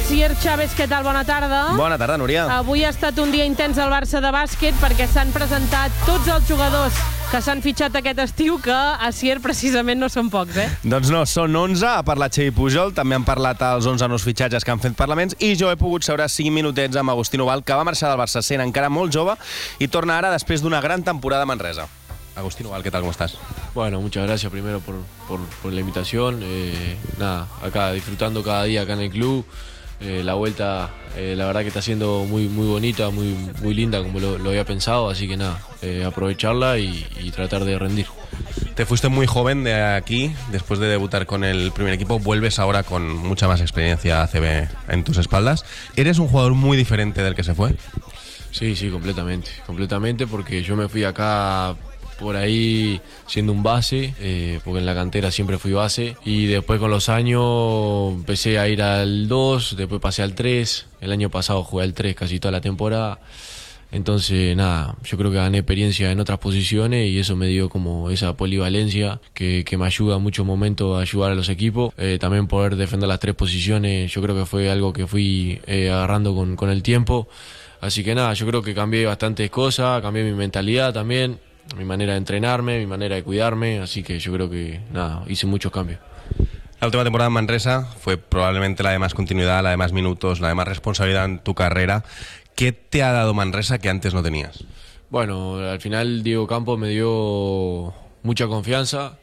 Asier Chávez, què tal? Bona tarda. Bona tarda, Núria. Avui ha estat un dia intens al Barça de bàsquet perquè s'han presentat tots els jugadors que s'han fitxat aquest estiu, que Asier precisament no són pocs, Doncs no, són 11, ha parlat Xavi Pujol, també han parlat els 11 nous fitxatges que han fet parlaments, i jo he pogut seure 5 minutets amb Agustín Ubal, que va marxar del Barça sent encara molt jove i torna ara després d'una gran temporada a Manresa. Agustín Ubal, ¿qué tal? ¿Cómo estás? Bueno, muchas gracias primero por la invitación. Nada, acá disfrutando cada día acá en el club. La vuelta, la verdad que está siendo muy bonita, muy linda como lo había pensado. Así que nada, aprovecharla y tratar de rendir. Te fuiste muy joven de aquí, después de debutar con el primer equipo. Vuelves ahora con mucha más experiencia ACB en tus espaldas. ¿Eres un jugador muy diferente del que se fue? Sí, completamente, porque yo me fui acá por ahí siendo un base, porque en la cantera siempre fui base, y después con los años empecé a ir al 2, después pasé al 3, el año pasado jugué al 3 casi toda la temporada, entonces nada, yo creo que gané experiencia en otras posiciones y eso me dio como esa polivalencia que me ayuda en muchos momentos a ayudar a los equipos, también poder defender las 3 posiciones, yo creo que fue algo que fui agarrando con el tiempo, así que nada, yo creo que cambié bastantes cosas, cambié mi mentalidad también, mi manera de entrenarme, mi manera de cuidarme, así que yo creo que nada, hice muchos cambios. La última temporada en Manresa fue probablemente la de más continuidad, la de más minutos, la de más responsabilidad en tu carrera. ¿Qué te ha dado Manresa que antes no tenías? Bueno, al final Diego Campos me dio mucha confianza,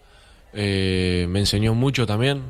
me enseñó mucho también,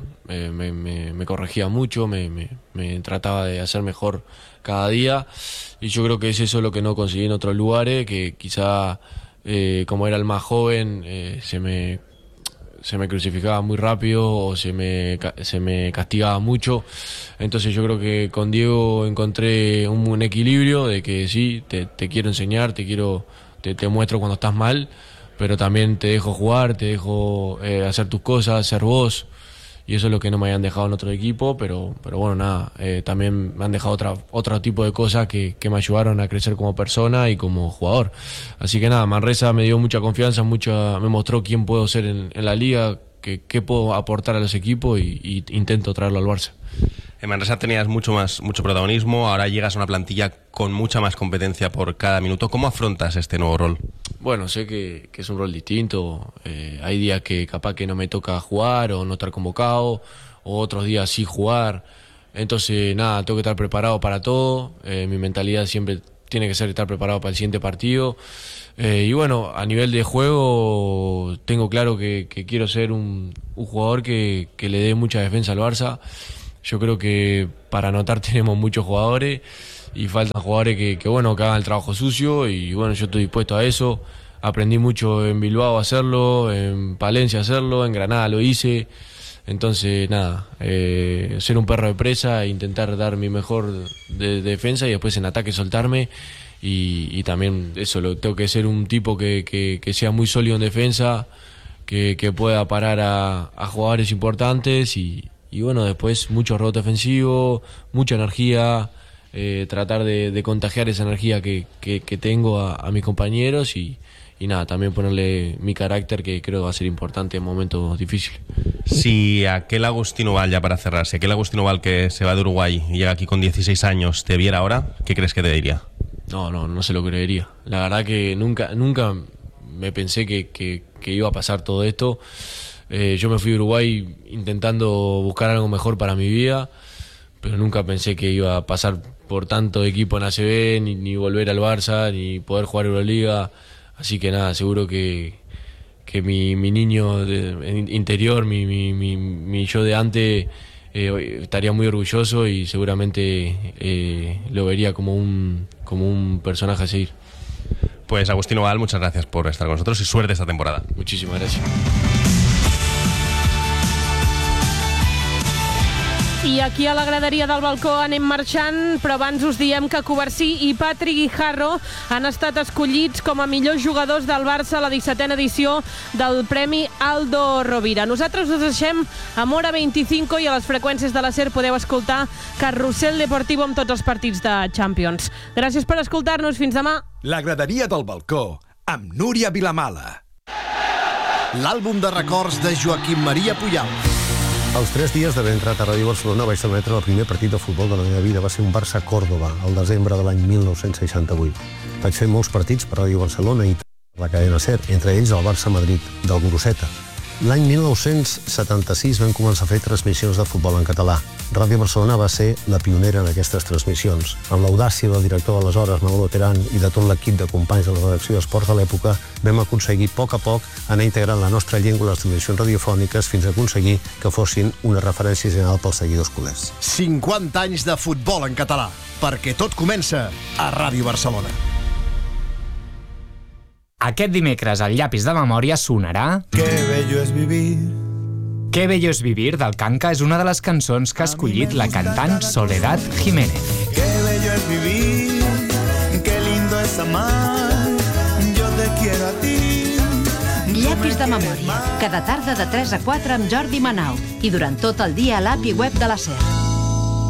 me corregía mucho, me trataba de hacer mejor cada día, y yo creo que es eso lo que no conseguí en otros lugares, que quizá como era el más joven, se me crucificaba muy rápido o se me castigaba mucho. Entonces yo creo que con Diego encontré un equilibrio de que sí, te quiero enseñar, te muestro cuando estás mal, pero también te dejo jugar, te dejo hacer tus cosas, ser vos. Y eso es lo que no me habían dejado en otro equipo, pero bueno, nada, también me han dejado otro tipo de cosas que me ayudaron a crecer como persona y como jugador. Así que nada, Manresa me dio mucha confianza, me mostró quién puedo ser en la liga, qué puedo aportar a los equipos y intento traerlo al Barça. En Manresa tenías mucho protagonismo, ahora llegas a una plantilla con mucha más competencia por cada minuto. ¿Cómo afrontas este nuevo rol? Bueno, sé que es un rol distinto, hay días que capaz que no me toca jugar o no estar convocado, o otros días sí jugar, entonces nada, tengo que estar preparado para todo, mi mentalidad siempre tiene que ser estar preparado para el siguiente partido, y bueno, a nivel de juego tengo claro que quiero ser un jugador que le dé mucha defensa al Barça. Yo creo que para anotar tenemos muchos jugadores y faltan jugadores que hagan el trabajo sucio, y bueno, yo estoy dispuesto a eso. Aprendí mucho en Bilbao a hacerlo, en Palencia a hacerlo, en Granada lo hice. Entonces nada, ser un perro de presa e intentar dar mi mejor de defensa y después en ataque soltarme, y también eso, tengo que ser un tipo que sea muy sólido en defensa, que pueda parar a jugadores importantes, y bueno, después mucho rebote ofensivo, mucha energía, tratar de contagiar esa energía que tengo a mis compañeros, y nada, también ponerle mi carácter, que creo que va a ser importante en momentos difíciles. Si aquel Agustín Ubal, ya para cerrar, si aquel Agustín Ubal que se va de Uruguay y llega aquí con 16 años te viera ahora, ¿qué crees que te diría? No se lo creería. La verdad que nunca me pensé que iba a pasar todo esto. Yo me fui a Uruguay intentando buscar algo mejor para mi vida, pero nunca pensé que iba a pasar por tanto equipo en ACB, ni volver al Barça, ni poder jugar Euroliga. Así que nada, seguro que mi niño interior, mi yo de antes, estaría muy orgulloso, y seguramente lo vería como un personaje a seguir. Pues Agustín Ubal, muchas gracias por estar con nosotros y suerte esta temporada. Muchísimas gracias. I aquí a la graderia del balcó anem marxant, però abans us diem que Covarsí i Patrick Guijarro han estat escollits com a millors jugadors del Barça a la 17a edició del Premi Aldo Rovira. Nosaltres us deixem amb Hora 25 i a les freqüències de la SER podeu escoltar Carrusel Deportivo amb tots els partits de Champions. Gràcies per escoltar-nos. Fins demà. La graderia del balcó amb Núria Vilamala. L'àlbum de records de Joaquim Maria Puyal. Als 3 dies d'haver entrat a Ràdio Barcelona vaig trametre el primer partit de futbol de la meva vida. Va ser un Barça-Còrdova, al desembre de l'any 1968. Vaig fer molts partits per Ràdio Barcelona i la cadena SER, entre ells el Barça-Madrid, del Groseta. L'any 1976 vam començar a fer transmissions de futbol en català. Ràdio Barcelona va ser la pionera en aquestes transmissions. Amb l'audàcia del director d'aleshores, Manolo Terán, i de tot l'equip de companys de la redacció d'Esports de l'època, vam aconseguir a poc anar integrant la nostra llengua a les transmissions radiofòniques fins a aconseguir que fossin una referència general pels seguidors culers. 50 anys de futbol en català, perquè tot comença a Ràdio Barcelona. Aquest dimecres al Llapis de Memòria sonarà... Qué bello es vivir. Qué bello es vivir del Kanka és una de les cançons que ha escollit la cantant Soledad Jiménez. Qué bello es vivir, qué lindo es amar, yo te quiero a ti. Llapis de Memòria, cada tarda de 3 a 4 amb Jordi Manau i durant tot el dia a l'app i web de la SER.